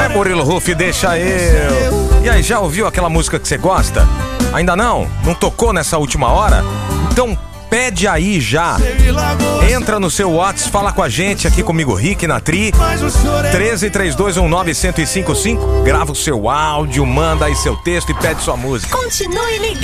Murilo Huff, deixa eu. E aí, já ouviu aquela música que você gosta? Ainda não? Não tocou nessa última hora? Então pede aí já. Entra no seu WhatsApp, fala com a gente aqui comigo, Rick na Tri. 1332191055. Grava o seu áudio, manda aí seu texto e pede sua música. Continue ligado.